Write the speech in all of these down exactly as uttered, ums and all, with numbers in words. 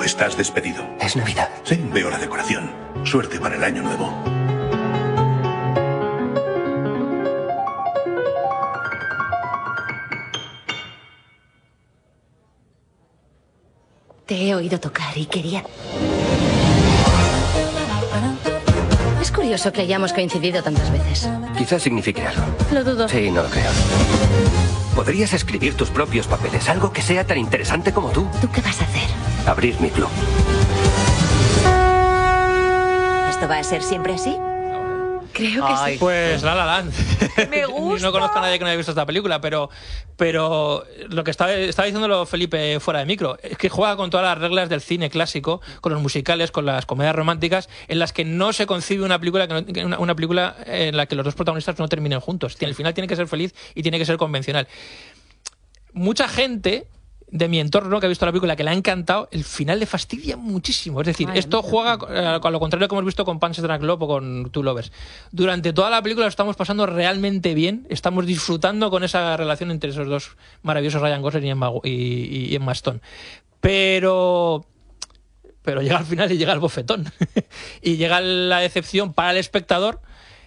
Estás despedido. Es Navidad. Sí, veo la decoración. Suerte para el año nuevo. Te he oído tocar y quería... Es curioso que hayamos coincidido tantas veces. Quizás signifique algo. Lo dudo. Sí, no lo creo. Podrías escribir tus propios papeles, algo que sea tan interesante como tú. ¿Tú qué vas a hacer? Abrir mi club. ¿Esto va a ser siempre así? Creo que Ay, sí. pues La La Land. Me gusta. No conozco a nadie que no haya visto esta película, pero, pero lo que estaba, estaba diciéndolo Felipe fuera de micro, es que juega con todas las reglas del cine clásico, con los musicales, con las comedias románticas, en las que no se concibe una película, que no- una, una película en la que los dos protagonistas no terminen juntos. Al final tiene que ser feliz y tiene que ser convencional. Mucha gente de mi entorno que ha visto la película, que le ha encantado, el final le fastidia muchísimo. Es decir, Vaya, esto no. juega eh, a lo contrario que hemos visto con Punch Drunk Love o con Two Lovers. Durante toda la película lo estamos pasando realmente bien, estamos disfrutando con esa relación entre esos dos maravillosos, Ryan Gosling y Emma, y, y Emma Stone. Pero... Pero llega al final y llega el bofetón. Y llega la decepción para el espectador,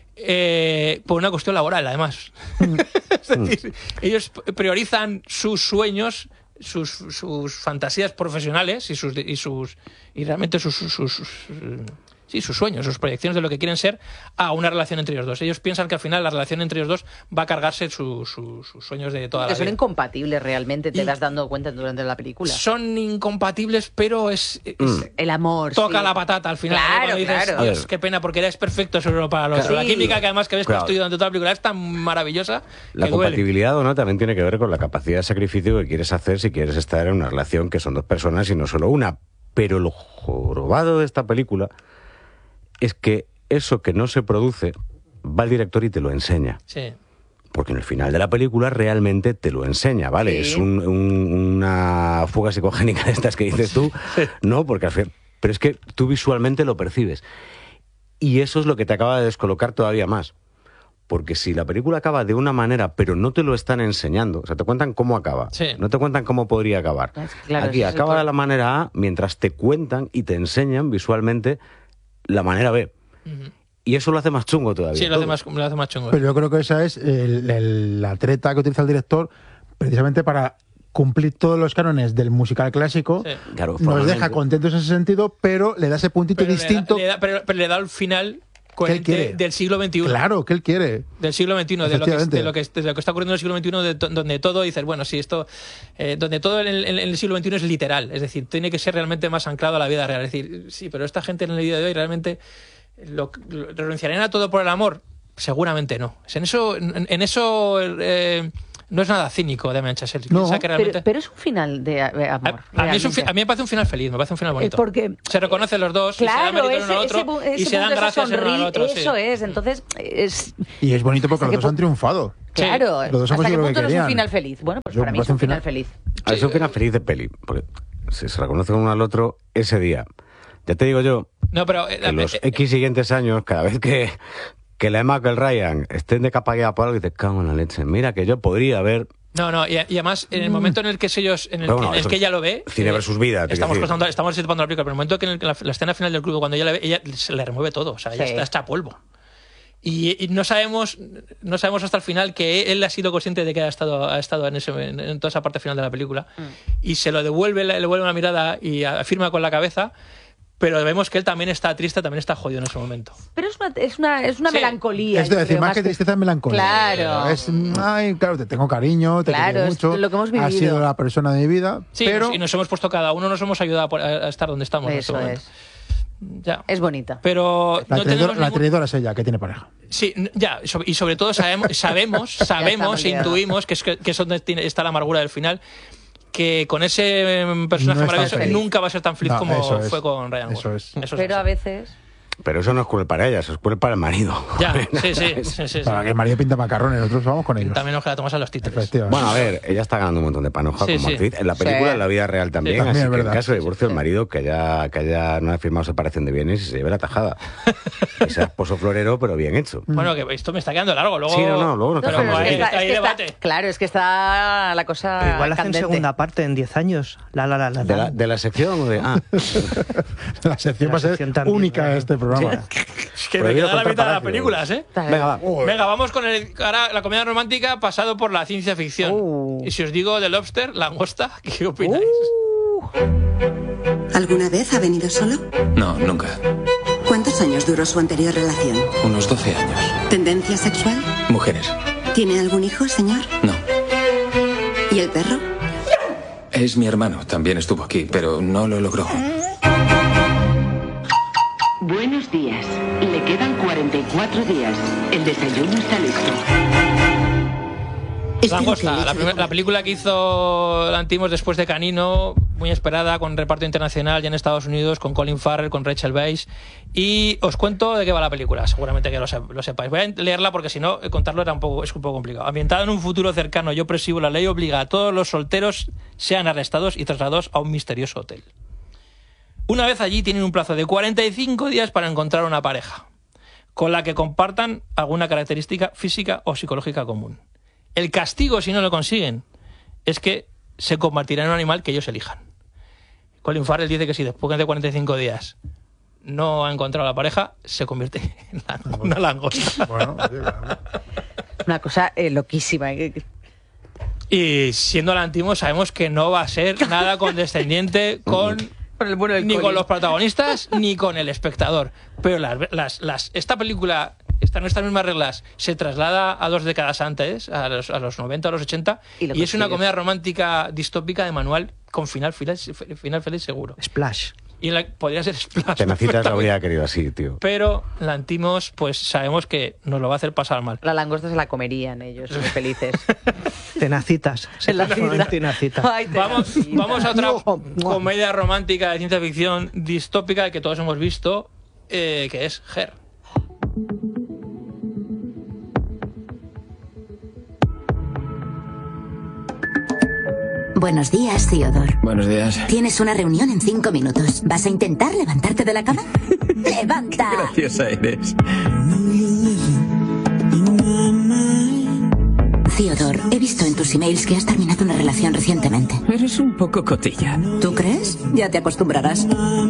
eh, por una cuestión laboral, además. Es decir, ellos priorizan sus sueños, sus, sus fantasías profesionales y sus y sus y realmente sus, sus, sus- sus, eh, sí, sus sueños, sus proyecciones de lo que quieren ser, a una relación entre ellos dos. Ellos piensan que al final la relación entre ellos dos va a cargarse su- su- sus sueños de toda Que la son vida. incompatibles realmente, te Y- vas dando cuenta durante la película. Son incompatibles, pero es, es- El amor. toca sí. la patata al final. Claro, ¿no? Cuando dices, claro. Dios, qué pena, porque eres perfecto solo para lo otro. Claro. La química que además que habéis Claro. construido durante toda la película es tan maravillosa La que duele. compatibilidad o no también tiene que ver con la capacidad de sacrificio que quieres hacer si quieres estar en una relación que son dos personas y no solo una. Pero lo jorobado de esta película es que eso que no se produce va el director y te lo enseña. Sí. Porque en el final de la película realmente te lo enseña, ¿vale? Sí. Es un- un- una fuga psicogénica de estas que dices tú, ¿no? Porque al fin- pero es que tú visualmente lo percibes. Y eso es lo que te acaba de descolocar todavía más. Porque si la película acaba de una manera, pero no te lo están enseñando, o sea, te cuentan cómo acaba, Sí. no te cuentan cómo podría acabar. Es que, claro, Aquí ese es el acaba de problema. la manera A mientras te cuentan y te enseñan visualmente la manera B. Y eso lo hace más chungo todavía. Sí, lo hace todo. más, lo hace más chungo. Pero yo creo que esa es el- el- la treta que utiliza el director precisamente para cumplir todos los cánones del musical clásico. Sí. Claro, Nos formalmente. deja contentos en ese sentido, pero le da ese puntito Pero le da- distinto. le da- pero, pero le da el final coherente quiere? del siglo veintiuno. Claro, que él quiere. Del siglo veintiuno, de lo, que, Efectivamente. de, lo que, de lo que está ocurriendo en el siglo veintiuno, de to- donde todo, dices, bueno, sí, esto, eh, donde todo en el, en el siglo veintiuno es literal, es decir, tiene que ser realmente más anclado a la vida real. Es decir, sí, pero esta gente en el día de hoy realmente lo, lo- renunciarían a todo por el amor. Seguramente no. Es En eso, en, en eso eh, no es nada cínico de Manchester. No, Piensa que realmente. Pero, pero es un final de eh, amor. a, a mí es un fi- realmente. a mí me parece un final feliz, me parece un final bonito. Eh, porque- se reconocen los dos, y se dan Claro, mérito el ese, uno al ese, otro pu- ese y se dan punto, esa gracias el uno al sonri- otro. sí. Eso es, entonces es Y es bonito porque ¿Hasta los qué dos han pu- triunfado. Sí. claro. Los dos ¿Hasta hemos qué hecho lo que punto no es un querían. final feliz? Bueno, pues Yo para me mí es parece un un final final- feliz. Ah, es un final feliz de peli, porque si se reconocen uno al otro ese día. Ya te digo yo, No, pero eh, que los eh, X siguientes años, cada vez que, que la Emma que el Ryan estén de capa guía por algo, y te cago en la leche. Mira que yo podría haber... No, no, y, y además, en el momento en el que ellos, en el, Pero bueno, en el eso que es ella lo ve. cine eh, versus vida, te Estamos, quiero decir. contando- estamos situando la película, pero en el momento que en el- la, la escena final del club, cuando ella la ve, ella se le remueve todo, o sea, ella Sí. está hecha a polvo. Y, y no sabemos no sabemos hasta el final que él ha sido consciente de que ha estado, ha estado en, ese, en, en toda esa parte final de la película. Y se lo devuelve, le devuelve una mirada y afirma con la cabeza. Pero vemos que él también está triste, también está jodido en ese momento. Pero es una, es una, es una Sí. melancolía. Es yo decir, creo, más que tristeza es melancolía. Claro. Es, ay, claro, te tengo cariño, te Claro, quiero es mucho. lo que hemos Has vivido. sido la persona de mi vida, Sí, pero nos- y nos hemos puesto cada uno, nos hemos ayudado por- a, a estar donde estamos. en este Eso momento. es. Ya. Es bonita. Pero la, no traidora, tenemos la ningún- traidora es ella, que tiene pareja. Sí, n- ya, y sobre- y sobre todo sabemos, sabemos, sabemos, estamos liados. intuimos que es, que, que es donde tiene- está la amargura del final, que con ese em, personaje No es tan maravilloso feliz. nunca va a ser tan feliz No, como eso es. fue con Ryan Eso Gosling. es. Eso es Pero así. a veces... Pero eso no es cruel para ella, eso es cruel para el marido. Ya, sí, sí, sí, sí, sí. Para que el marido pinta macarrones, nosotros vamos con ellos. También nos queda Tomás a los títulos. Efectivamente. Bueno, a ver, ella está ganando un montón de panoja Sí, como sí. actriz. En la película, Sí. en la vida real también. Sí. Así También es que en verdad. caso de divorcio, el marido que haya, que haya no haya firmado separación de bienes y se lleve la tajada. Que sea esposo florero, pero bien hecho. Bueno, que esto me está quedando largo. Luego... Sí, no, no, luego nos No, Pero pero dejamos es ahí que aquí. está- hay es que está- debate. claro, es que está la cosa Pero igual hacen candente. segunda parte en diez años. La, la, la, la, ¿De la. la, de la sección o de...? Ah, La sección La va a ser sección también, única claro. este programa. Es que me Prohibido queda la contar mitad de las parásitos. películas, ¿eh? venga, va. Venga, vamos con el, ahora la comedia romántica pasado por la ciencia ficción. Uh. Y si os digo The Lobster, langosta, ¿qué opináis? ¿Alguna vez ha venido solo? No, nunca. ¿Cuántos años duró su anterior relación? Unos doce años. ¿Tendencia sexual? Mujeres. ¿Tiene algún hijo, señor? No. ¿Y el perro? Es mi hermano. También estuvo aquí, pero no lo logró. Buenos días. Le quedan cuarenta y cuatro días. El desayuno está listo. Espero que Langosta, le la, eche primer- de la película que hizo Lantimos después de Canino, muy esperada, con reparto internacional ya en Estados Unidos, con Colin Farrell, con Rachel Weisz. Y os cuento de qué va la película, seguramente que lo, sep- lo sepáis. Voy a leerla porque si no, eh, contarlo era un poco, es un poco complicado. Ambientada en un futuro cercano y opresivo, la ley obliga a todos los solteros sean arrestados y trasladados a un misterioso hotel. Una vez allí tienen un plazo de cuarenta y cinco días para encontrar una pareja, con la que compartan alguna característica física o psicológica común. El castigo, si no lo consiguen, es que se convertirá en un animal que ellos elijan. Colin Farrell dice que si después de cuarenta y cinco días no ha encontrado a la pareja, se convierte en la- una langosta. Bueno, oye, claro. Una cosa eh, loquísima. eh, Y siendo la Lantimos, sabemos que no va a ser nada condescendiente con... Con el bueno del ni Colin. con los protagonistas ni con el espectador. Pero las, las, las, esta película, esta, estas mismas reglas, se traslada a dos décadas antes, a los, a los noventa, a los ochenta, Y y, lo es una consigues. comedia romántica distópica de manual con final feliz, final feliz seguro. Splash. Y en la, podría ser Splash. Tenacitas lo perfectamente. habría querido así, tío. Pero Lantimos, pues sabemos que nos lo va a hacer pasar mal. La langosta se la comerían ellos, muy felices. Tenacitas. En la cita. Tenacitas. Ay, Vamos, tenacita. vamos a otra No. comedia romántica de ciencia ficción distópica que todos hemos visto, eh, que es Her. Buenos días, Theodore. Buenos días. Tienes una reunión en cinco minutos. ¿Vas a intentar levantarte de la cama? ¡Levanta! Graciosa eres. Theodore, he visto en tus emails que has terminado una relación recientemente. Eres un poco cotilla. ¿Tú crees? Ya te acostumbrarás.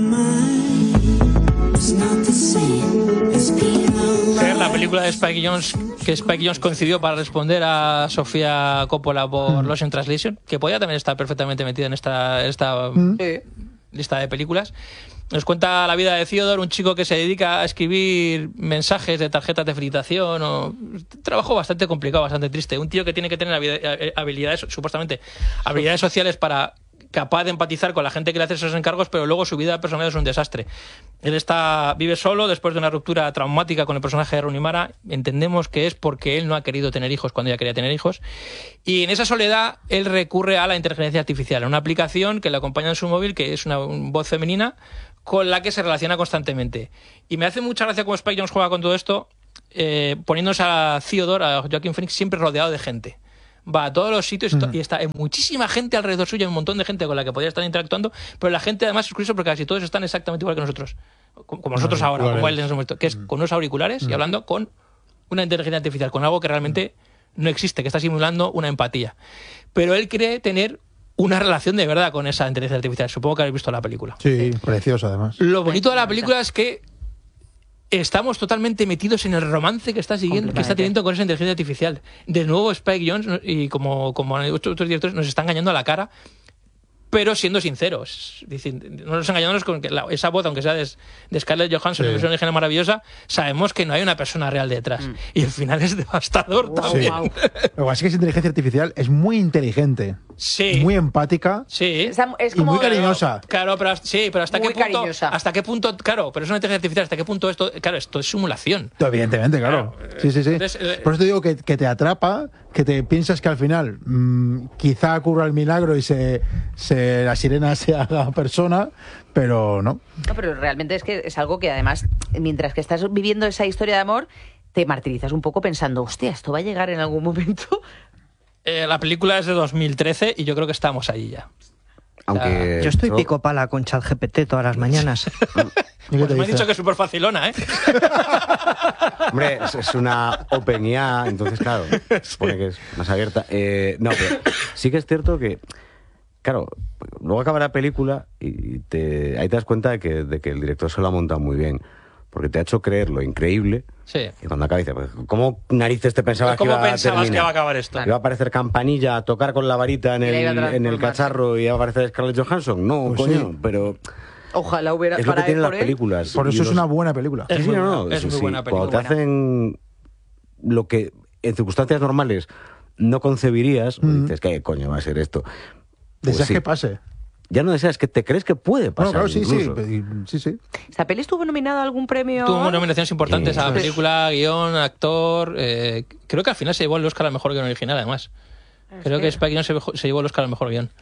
Her, la película de Spike Jonze, que Spike Jonze concibió para responder a Sofía Coppola por Lost in Translation, que podía también estar perfectamente metida en esta, esta lista de películas. Nos cuenta la vida de Theodore, un chico que se dedica a escribir mensajes de tarjetas de felicitación. O, un trabajo bastante complicado, bastante triste. Un tío que tiene que tener habi- habilidades, supuestamente, habilidades sociales para capaz de empatizar con la gente que le hace esos encargos, pero luego su vida personal es un desastre. Él está vive solo después de una ruptura traumática con el personaje de Rooney Mara. Entendemos que es porque él no ha querido tener hijos cuando ella quería tener hijos. Y en esa soledad él recurre a la inteligencia artificial, a una aplicación que le acompaña en su móvil, que es una un voz femenina con la que se relaciona constantemente. Y me hace mucha gracia cómo Spike Jonze juega con todo esto, eh, poniéndose a Theodore, a Joaquin Phoenix, siempre rodeado de gente. Va a todos los sitios y está hay muchísima gente alrededor suyo, hay un montón de gente con la que podría estar interactuando, pero la gente además es curioso porque casi todos están exactamente igual que nosotros, como como nosotros ahora, como él en ese momento, que es con unos auriculares y hablando con una inteligencia artificial, con algo que realmente no existe, que está simulando una empatía. Pero él cree tener una relación de verdad con esa inteligencia artificial. Supongo que habéis visto la película. Sí, precioso además. Lo bonito de la película es que estamos totalmente metidos en el romance que está siguiendo, que está teniendo con esa inteligencia artificial. De nuevo Spike Jonze, y como, como han hecho otros directores, nos está engañando a la cara, pero siendo sinceros. Dicen, no nos engañamos con que la, esa voz, aunque sea de, de Scarlett Johansson, Sí. una versión original maravillosa, sabemos que no hay una persona real detrás. Mm. Y el final es devastador Wow, también. wow. Lo que pasa es que esa inteligencia artificial es muy inteligente, Sí. muy empática Sí. Está- es y como muy cariñosa. Claro, pero hasta- sí, pero hasta Muy qué punto, cariñosa. hasta qué punto, claro, pero es una inteligencia artificial, hasta qué punto esto, claro, esto es simulación. Evidentemente, claro. Sí, sí, sí. Entonces, eh, Por eso te digo que, que te atrapa, que te piensas que al final mmm, quizá ocurra el milagro y se, se la sirena se haga persona, pero no. No, pero realmente es que es algo que además, mientras que estás viviendo esa historia de amor, te martirizas un poco pensando, hostia, esto va a llegar en algún momento. Eh, la película es de dos mil trece y yo creo que estamos ahí ya. Aunque Yo estoy yo- pico pala con ChatGPT todas las mañanas. Pues me han dicho que es súper facilona, ¿eh? Hombre, es, es una open I A, entonces claro, supone que es más abierta. Eh, no, pero sí que es cierto que, claro, luego acaba la película y te, ahí te das cuenta de que, de que el director se lo ha montado muy bien, porque te ha hecho creer lo increíble. Sí. Y cuando acaba dice, pues, ¿cómo narices te pensabas que ¿Cómo iba a pensabas terminar? que iba a acabar esto? ¿Iba a aparecer Campanilla a tocar con la varita en Y la iba a el, en el transformar. cacharro y iba a aparecer Scarlett Johansson? No, Pues coño, sí. pero Ojalá hubiera es lo que para tienen por las él. películas. Por Y eso es los- una buena película. Es Sí, sí, muy no, no, buena, es sí, muy sí. buena Cuando te película. hacen lo que en circunstancias normales no concebirías, o Mm. dices, ¿qué coño va a ser esto? Pues Deseas sí. que pase. Ya no deseas, que te crees que puede Bueno, pasar. claro, sí, sí, incluso. y- sí, sí. ¿Esta peli estuvo nominada a algún premio? Tuvo nominaciones importantes Sí. a película, guión, actor. Eh, creo que al final se llevó el Oscar al mejor guión original, además. Creo que Spike Jonze se, dejó- se llevó el Oscar al mejor guión.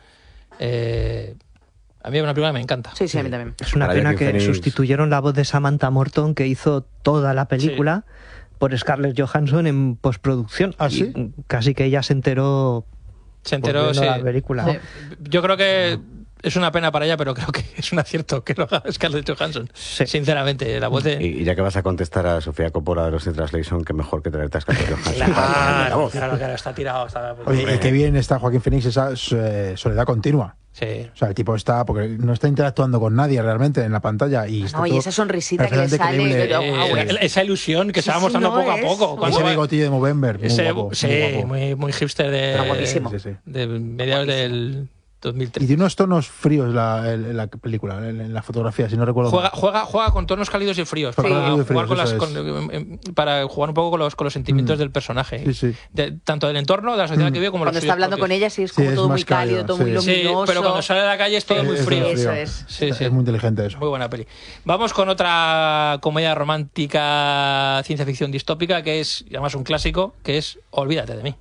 Eh, a mí es una película que me encanta. Sí, sí, a mí también. Es una Para pena Joaquin que Phoenix. sustituyeron la voz de Samantha Morton, que hizo toda la película, por Scarlett Johansson en postproducción. ¿Ah, Y sí? casi que ella se enteró, Se enteró, pues, sí. viendo la película. Sí. Yo creo que es una pena para ella, pero creo que es un acierto que lo haga Scarlett Johansson. Sí. Sinceramente, la voz de... Y, y ya que vas a contestar a Sofía Coppola de los In Translation, que mejor que traerte a Scarlett Johansson. La Claro, voz. claro, claro, está tirado. Está... Oye, y qué bien está Joaquín Phoenix esa eh, soledad continua. Sí. O sea, el tipo está, porque no está interactuando con nadie realmente en la pantalla. Y está No, y todo esa sonrisita que le perfectamente sale. creíble. pero, Eh, wow, esa- esa ilusión que Sí, se va sí, mostrando no poco a es. poco. Y Cuando ese va- bigotillo de Movember, muy ese- guapo, sí, muy guapo. muy, muy hipster de, Está guapísimo. Sí, sí, sí. de mediados del dos mil tres. Y tiene unos tonos fríos la, el- la película, en, en la fotografía, si no recuerdo Juega, mal. juega, juega con tonos cálidos y fríos, Con para, cálidos y jugar fríos, con las, eso con- em, para jugar un poco con los, con los sentimientos Mm. del personaje. Sí, sí. De- tanto del entorno, de la sociedad Mm. que vive, como Cuando los está suyos hablando propios. con ella, sí es Sí, como es todo más muy cálido, cálido, todo sí. muy Sí, luminoso. pero cuando sale a la calle es todo Es- muy es frío. muy Eso es. Sí, Es sí. muy inteligente eso. Muy buena peli. Vamos con otra comedia romántica, ciencia ficción distópica, que es, además, un clásico, que es Olvídate de mí.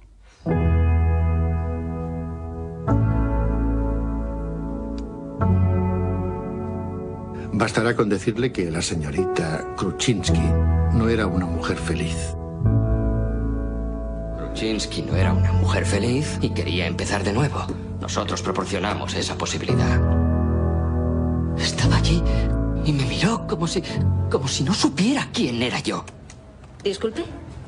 Bastará con decirle que la señorita Kruczynski no era una mujer feliz. Kruczynski no era una mujer feliz y quería empezar de nuevo. Nosotros proporcionamos esa posibilidad. Estaba allí y me miró como si, como si no supiera quién era yo. Disculpe.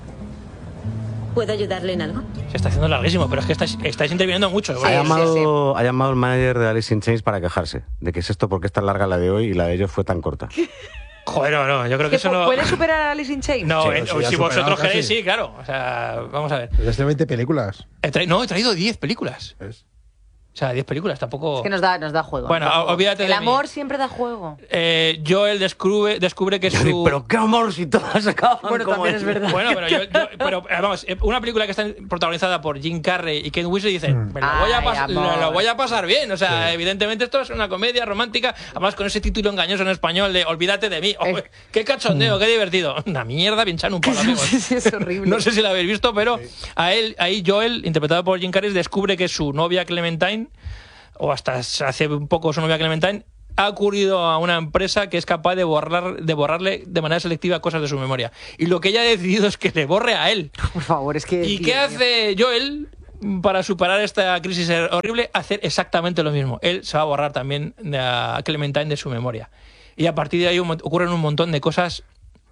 ¿Puedo ayudarle en algo? Se está haciendo larguísimo, pero es que estáis, estáis interviniendo mucho. Ha llamado, ha llamado el manager de Alice in Chains para quejarse de que es esto, porque es tan larga la de hoy y la de ellos fue tan corta. Joder, no, no, yo creo que ¿Que eso pu- no... ¿Puede superar a Alice in Chains? No, Sí, eh, eso ya si ha vosotros superado queréis, casi. sí, claro. O sea, vamos a ver. Desde hace veinte películas. He tra- no, he traído diez películas. ¿Ves? O sea, diez películas, tampoco... Es que nos da, nos da juego. Bueno, nos da juego. olvídate El de amor mí. siempre da juego. Eh, Joel descubre, descubre que su... Pero qué amor si todas acaban Bueno, como también es él. verdad. Bueno, pero, yo, yo- pero eh, vamos, eh, una película que está protagonizada por Jim Carrey y Kate Winslet dice, Mm. me lo voy, a Ay, pas- amor. lo, lo voy a pasar bien. O sea, evidentemente esto es una comedia romántica, además con ese título engañoso en español de Olvídate de mí. Oh, Eh. ¡Qué cachondeo, qué divertido! Una mierda, pinchan un palo, amigos. Sí, sí, es horrible. No sé si la habéis visto, pero a él, ahí Joel, interpretado por Jim Carrey, descubre que su novia Clementine, o hasta hace un poco su novia Clementine, ha ocurrido a una empresa que es capaz de borrar de borrarle de manera selectiva cosas de su memoria. Y lo que ella ha decidido es que le borre a él. Por favor, es que... ¿Y Dios qué mío. hace Joel para superar esta crisis horrible? Hacer exactamente lo mismo. Él se va a borrar también a Clementine de su memoria. Y a partir de ahí un mon- ocurren un montón de cosas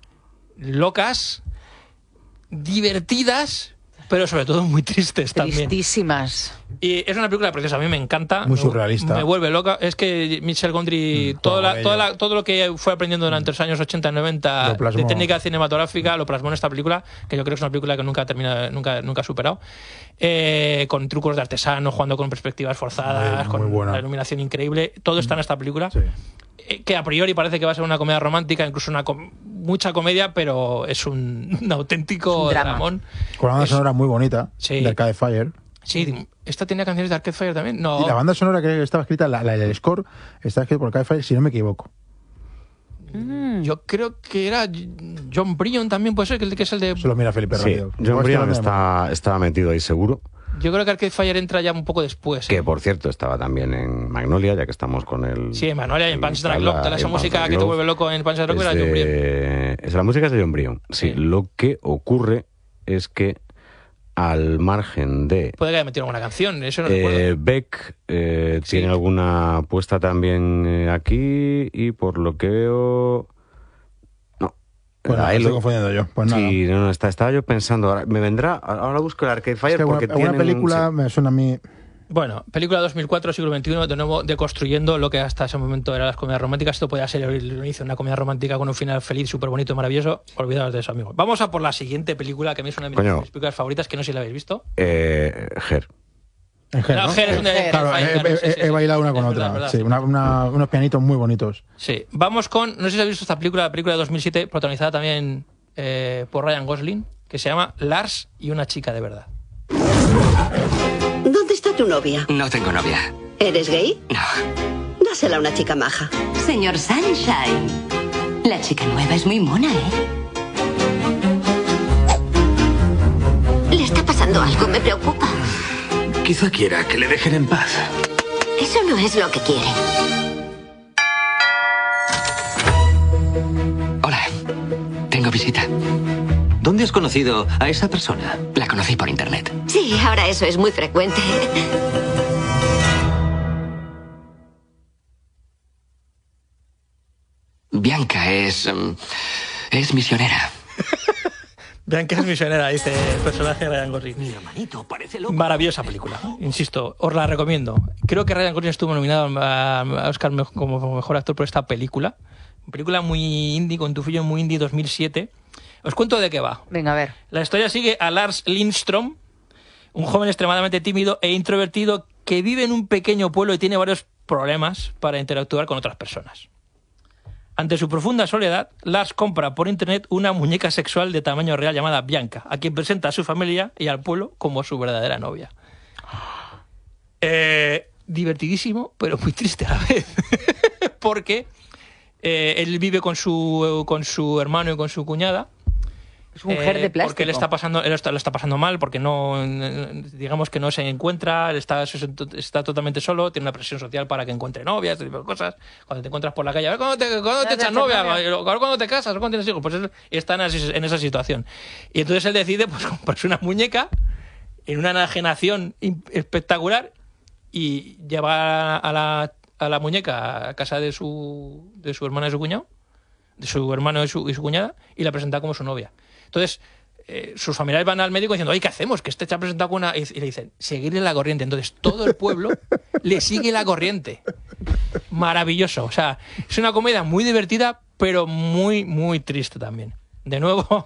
locas, divertidas, pero sobre todo muy tristes también. Tristísimas. Y es una película preciosa, a mí me encanta. Muy Me- surrealista. Me vuelve loca. Es que Michel Gondry, Mm, todo, todo la- ello. toda la- todo lo que fue aprendiendo durante los años ochenta y noventa Lo plasmó. de técnica cinematográfica, lo plasmó en esta película, que yo creo que es una película que nunca termina, nunca, nunca ha superado. Eh, con trucos de artesano, jugando con perspectivas forzadas, Muy- muy con buena. la iluminación increíble. Todo está en esta película. Sí. Eh, Que a priori parece que va a ser una comedia romántica, incluso una com- mucha comedia, pero es un, un auténtico Es un drama. dramón. Con una banda Es- sonora muy bonita, Sí. de Arcade Fire. Sí, ¿esta tenía canciones de Arcade Fire también? No. Y la banda sonora que estaba escrita, la, la- el score, está escrito por Arcade Fire, si no me equivoco. Mm. Yo creo que era John Bryan también, puede ser, que, el, que es el de... Se lo mira Felipe Sí, rápido. John Bryan está, estaba metido ahí seguro. Yo creo que Arcade Fire entra ya un poco después. Que, ¿eh? por cierto, estaba también en Magnolia, ya que estamos con el... Sí, en Magnolia y en Pan's Dragons. Toda esa en música Pan's que te Dragons vuelve loco en Pan's Dragons era es John Bryan. de- es la música es de John Bryan. Sí, Sí. lo que ocurre es que al margen de... Puede que haya metido alguna canción, eso no Eh, recuerdo. Beck eh, Sí. tiene alguna puesta también eh, aquí y por lo que veo... No. Bueno, Ahí me estoy lo- confundiendo yo. Pues nada. Sí, no, no, está, estaba yo pensando, ahora, me vendrá, ahora busco el Arcade Fire Es que porque alguna, alguna tienen- película sí. me suena a mí... Bueno, película dos mil cuatro, siglo veintiuno, de nuevo deconstruyendo lo que hasta ese momento eran las comedias románticas. Esto podía ser el inicio de una comedia romántica con un final feliz, súper bonito y maravilloso. Olvidaos de eso, amigos. Vamos a por la siguiente película, que a mí es una de mis, Coño. mis películas favoritas, que no sé si la habéis visto. Eh, Her. En Her, No, ¿no? Her es donde- Claro, Her, he, Her, he- sí, sí, he sí. bailado una con Es otra. verdad, verdad, sí, sí. una- una- unos pianitos muy bonitos. Sí, vamos con, no sé si habéis visto esta película, la película de dos mil siete, protagonizada también eh, por Ryan Gosling, que se llama Lars y una chica de verdad. ¿Dónde está tu novia? No tengo novia. ¿Eres gay? No. Dásela a una chica maja. Señor Sunshine. La chica nueva es muy mona, ¿eh? Le está pasando algo, me preocupa. Quizá quiera que le dejen en paz. Eso no es lo que quiere. Hola. Tengo visita. ¿Dónde has conocido a esa persona? La conocí por internet. Sí, ahora eso es muy frecuente. Bianca es... mm, es misionera. Vean que es misionera, dice el personaje de Ryan Gosling. Mi hermanito parece loco. Maravillosa película, insisto, os la recomiendo. Creo que Ryan Gosling estuvo nominado a a Oscar me- como mejor actor por esta película. Película muy indie, con tufillo muy indie dos mil siete. Os cuento de qué va. Venga, a ver. La historia sigue a Lars Lindström, un joven extremadamente tímido e introvertido que vive en un pequeño pueblo y tiene varios problemas para interactuar con otras personas. Ante su profunda soledad, Lars compra por internet una muñeca sexual de tamaño real llamada Bianca, a quien presenta a su familia y al pueblo como su verdadera novia. Eh, divertidísimo, pero muy triste a la vez. Porque eh, él vive con su, con su hermano y con su cuñada. Es un ger de plástico. Porque él está pasando, él está, lo está pasando mal, porque no, digamos que no se encuentra, él está, está totalmente solo, tiene una presión social para que encuentre novias, este tipo de cosas. Cuando te encuentras por la calle, a ver cuándo te, cuándo te echas novia, a ver cuándo te casas, a ver cuándo tienes hijos, pues él está en esa, en esa situación. Y entonces él decide pues comprarse una muñeca en una enajenación espectacular y lleva a la, a la muñeca a casa de su, de su hermana y su cuñado, de su hermano y su, y su cuñada, y la presenta como su novia. Entonces, eh, sus familiares van al médico diciendo, oye, ¿qué hacemos? Que este se ha presentado con una... Y le dicen, seguirle la corriente. Entonces, todo el pueblo le sigue la corriente. Maravilloso. O sea, es una comedia muy divertida, pero muy, muy triste también. De nuevo,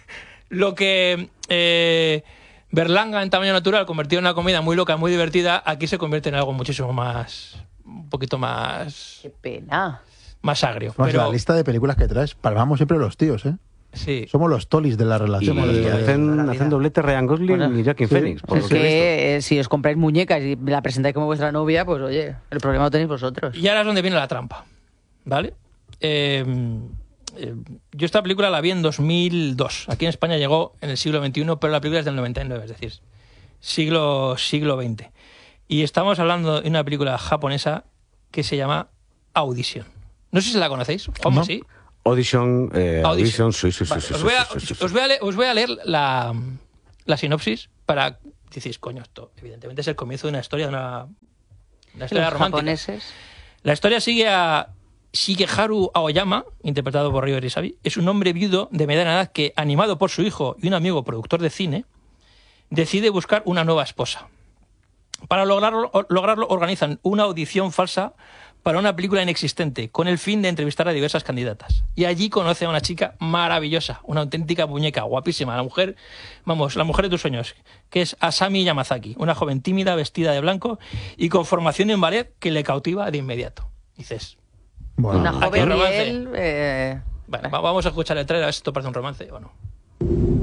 lo que eh, Berlanga en Tamaño Natural convirtió en una comedia muy loca, muy divertida, aquí se convierte en algo muchísimo más... un poquito más... Qué pena. Más agrio. Vamos, Pero, la lista de películas que traes, palmamos siempre los tíos, ¿eh? sí. Somos los tolis de la Y relación. de- hacen, hacen doblete Ryan Gosling Bueno, y Joaquin sí. Phoenix. por Es lo que he visto. que eh, si os compráis muñecas y la presentáis como vuestra novia, pues oye, el problema lo tenéis vosotros. Y ahora es donde viene la trampa, ¿vale? Eh, eh, yo esta película la vi en dos mil dos. Aquí en España llegó en el siglo veintiuno, pero la película es del noventa y nueve, es decir, siglo, siglo veinte. Y estamos hablando de una película japonesa que se llama Audition. No sé si la conocéis, Juanma, No. sí. Audition, eh, Audition. Audition, sí, sí, sí, Vale, sí, os, sí, voy a, sí, sí, sí, sí. os voy a leer, os voy a leer la, la sinopsis para... Decís, coño, esto evidentemente es el comienzo de una historia, de una, una historia Los romántica. japoneses. La historia sigue a Shigeharu Aoyama, interpretado por Ryo Arisabi. Es un hombre viudo de mediana edad que, animado por su hijo y un amigo productor de cine, decide buscar una nueva esposa. Para lograrlo, lograrlo organizan una audición falsa para una película inexistente, con el fin de entrevistar a diversas candidatas. Y allí conoce a una chica maravillosa, una auténtica muñeca, guapísima, la mujer, vamos, la mujer de tus sueños, que es Asami Yamazaki, una joven tímida, vestida de blanco y con formación en ballet que le cautiva de inmediato. Dices, Bueno, Una ¿a qué joven y romance? él... eh, bueno, va- vamos a escuchar el trailer, a ver si esto parece un romance o no.